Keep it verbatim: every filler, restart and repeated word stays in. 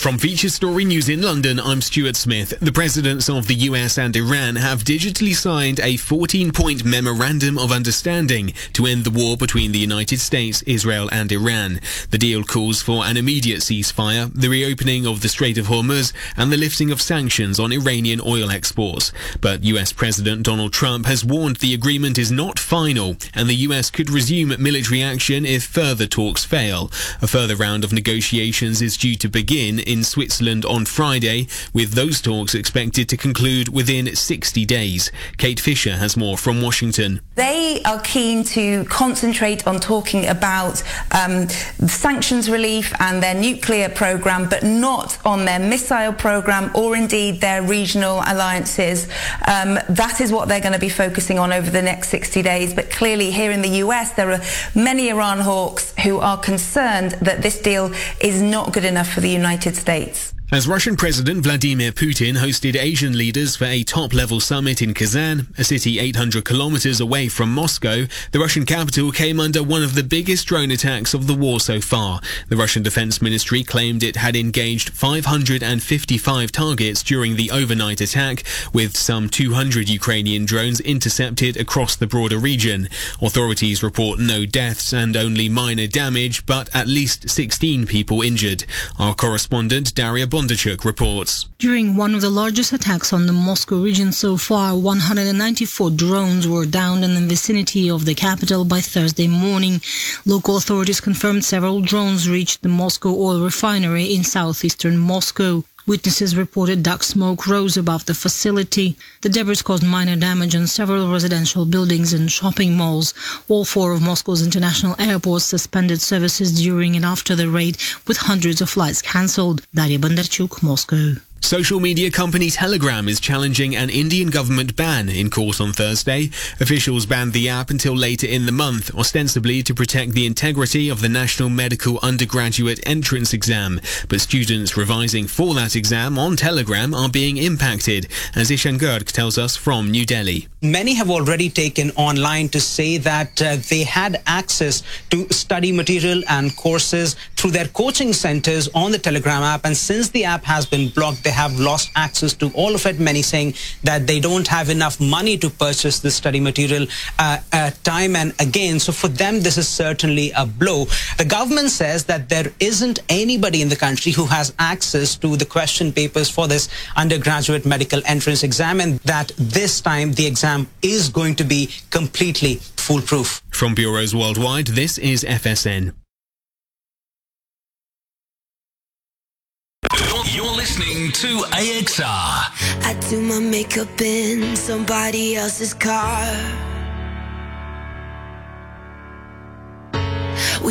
From Feature Story News in London, I'm Stuart Smith. The presidents of the U S and Iran have digitally signed a fourteen-point memorandum of understanding to end the war between the United States, Israel and Iran. The deal calls for an immediate ceasefire, the reopening of the Strait of Hormuz and the lifting of sanctions on Iranian oil exports. But U S President Donald Trump has warned the agreement is not final and the U S could resume military action if further talks fail. A further round of negotiations is due to begin in Switzerland on Friday, with those talks expected to conclude within sixty days. Kate Fisher has more from Washington. They are keen to concentrate on talking about um, sanctions relief and their nuclear program, but not on their missile program or indeed their regional alliances. Um, that is what they're going to be focusing on over the next sixty days. But clearly here in the U S, there are many Iran hawks who are concerned that this deal is not good enough for the United States. As Russian President Vladimir Putin hosted Asian leaders for a top-level summit in Kazan, a city eight hundred kilometers away from Moscow, the Russian capital came under one of the biggest drone attacks of the war so far. The Russian Defense Ministry claimed it had engaged five hundred fifty-five targets during the overnight attack, with some two hundred Ukrainian drones intercepted across the broader region. Authorities report no deaths and only minor damage, but at least sixteen people injured. Our correspondent Daria Bondarchuk reports. During one of the largest attacks on the Moscow region so far, one hundred ninety-four drones were downed in the vicinity of the capital by Thursday morning. Local authorities confirmed several drones reached the Moscow oil refinery in southeastern Moscow. Witnesses reported dark smoke rose above the facility. The debris caused minor damage on several residential buildings and shopping malls. All four of Moscow's international airports suspended services during and after the raid, with hundreds of flights cancelled. Daria Bondarchuk, Moscow. Social media company Telegram is challenging an Indian government ban in court on Thursday. Officials banned the app until later in the month, ostensibly to protect the integrity of the National Medical Undergraduate Entrance Exam. But students revising for that exam on Telegram are being impacted, as Ishan Garg tells us from New Delhi. Many have already taken online to say that uh, they had access to study material and courses through their coaching centers on the Telegram app, and since the app has been blocked, they have lost access to all of it, many saying that they don't have enough money to purchase this study material uh, uh, time and again. So for them, this is certainly a blow. The government says that there isn't anybody in the country who has access to the question papers for this undergraduate medical entrance exam, and that this time the exam is going to be completely foolproof. From bureaus worldwide, this is F S N. You're listening to A X R. I do my makeup in somebody else's car.